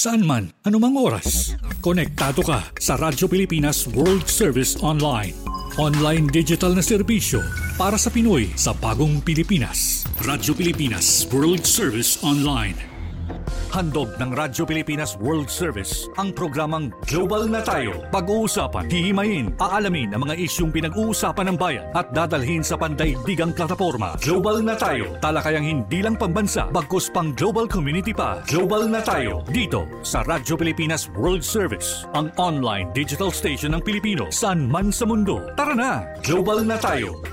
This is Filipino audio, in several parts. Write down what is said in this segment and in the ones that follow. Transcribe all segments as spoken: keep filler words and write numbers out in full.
Saan man, anumang oras, konektado ka sa Radyo Pilipinas World Service Online. Online digital na serbisyo para sa Pinoy sa bagong Pilipinas. Radyo Pilipinas World Service Online. Handog ng Radyo Pilipinas World Service ang programang Global na Tayo. Pag-uusapan, hihimayin, aalamin ang mga isyung pinag-uusapan ng bayan at dadalhin sa pandaigdigang plataforma. Global na Tayo, talakayang hindi lang pambansa, bagkus pang global community pa. Global na Tayo, dito sa Radyo Pilipinas World Service, ang online digital station ng Pilipino saan man sa mundo. Tara na, Global na Tayo!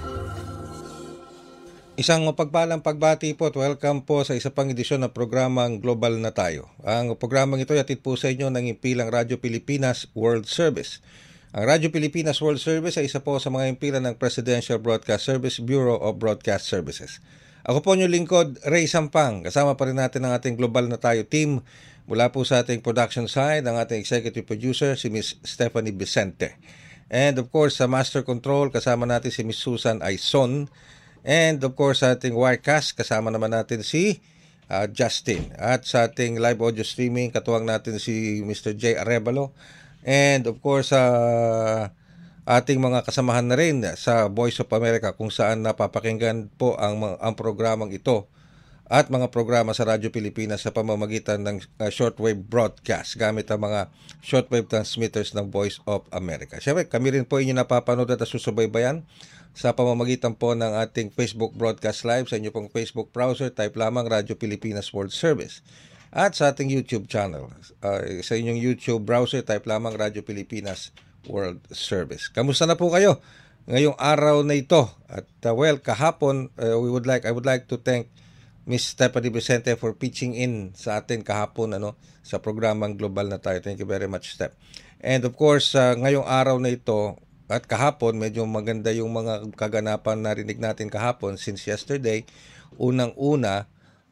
Isang mapagpalang pagbati po at welcome po sa isa pang edisyon ng programang Global na Tayo. Ang programang ito ay hatid po sa inyo ng impilang Radyo Pilipinas World Service. Ang Radyo Pilipinas World Service ay isa po sa mga impilan ng Presidential Broadcast Service Bureau of Broadcast Services. Ako po inyong lingkod, Ray Sampang. Kasama pa rin natin ang ating Global na Tayo team. Mula po sa ating production side, ang ating executive producer, si Miss Stephanie Vicente. And of course, sa Master Control, kasama natin si Miss Susan Aizon. And of course, sa ating Wirecast, kasama naman natin si uh, Justin. At sa ating live audio streaming, katuwang natin si Mister J. Arevalo. And of course, sa uh, ating mga kasamahan na rin sa Voice of America, kung saan napapakinggan po ang, ang programang ito at mga programa sa Radyo Pilipinas sa pamamagitan ng uh, shortwave broadcast gamit ang mga shortwave transmitters ng Voice of America. Siyempre, kami rin po inyo napapanood at susubaybayan sa pamamagitan po ng ating Facebook Broadcast Live sa inyo pong Facebook browser, type lamang Radyo Pilipinas World Service. At sa ating YouTube channel, uh, sa inyong YouTube browser, type lamang Radyo Pilipinas World Service. Kamusta na po kayo ngayong araw na ito? At uh, well, kahapon, uh, we would like I would like to thank Miss Stephanie Vicente for pitching in sa atin kahapon ano sa programang Global na Tayo. Thank you very much, Steph. And of course, uh, ngayong araw na ito, at kahapon, medyo maganda yung mga kaganapan na rinig natin kahapon since yesterday. Unang-una,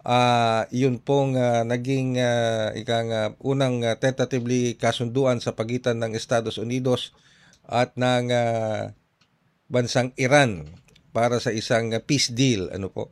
uh, yun pong uh, naging uh, ikang, uh, unang uh, tentatively kasunduan sa pagitan ng Estados Unidos at ng uh, bansang Iran para sa isang uh, peace deal. Ano po?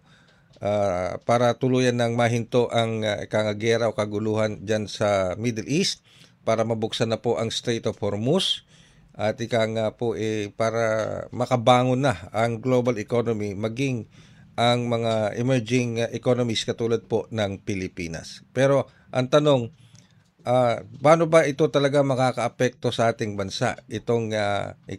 Uh, para tuluyan ng mahinto ang uh, ikang gera o kaguluhan dyan sa Middle East para mabuksan na po ang Strait of Hormuz. At ika nga po eh, para makabangon na ang global economy maging ang mga emerging economies katulad po ng Pilipinas. Pero ang tanong, uh, paano ba ito talaga makakaapekto sa ating bansa? Itong uh,